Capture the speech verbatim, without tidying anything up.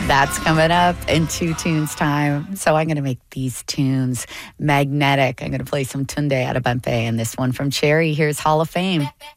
That's coming up in two tunes time. So I'm going to make these tunes magnetic. I'm going to play some Tunde Adebimpe and this one from Cherry. Here's Hall of Fame.